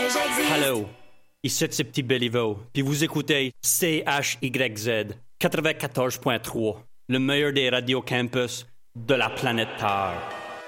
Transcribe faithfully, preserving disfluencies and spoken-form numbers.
Hello, ici c'est Petit Béliveau, puis vous écoutez C H Y Z quatre-vingt-quatorze point trois, le meilleur des radios campus de la planète Terre.